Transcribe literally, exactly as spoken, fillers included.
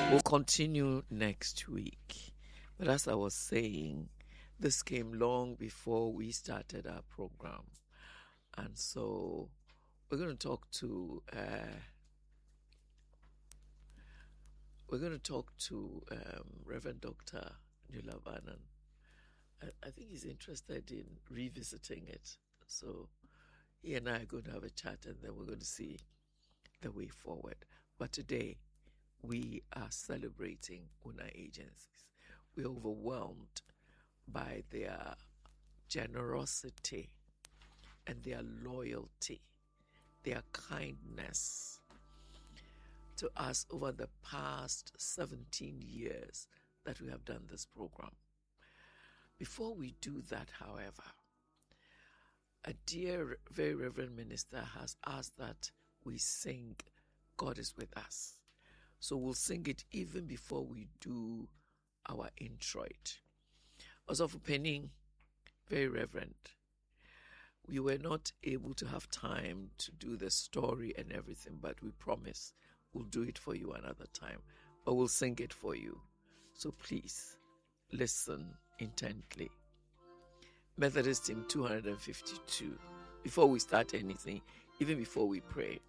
We'll continue next week. But as I was saying, this came long before we started our program. And so we're going to talk to uh, we're going to talk to um, Reverend Doctor Nulabanan. I, I think he's interested in revisiting it. So he and I are going to have a chat, and then we're going to see the way forward. But today, we are celebrating Una agencies. We're overwhelmed by their generosity and their loyalty, their kindness to us over the past seventeen years that we have done this program. Before we do that, however, a dear, very reverend minister has asked that we sing God is with us. So we'll sing it even before we do our introit. Also for Penning, very reverend, we were not able to have time to do the story and everything, but we promise we'll do it for you another time. But we'll sing it for you. So please listen intently. Methodist Hymn two hundred fifty-two. Before we start anything, even before we pray,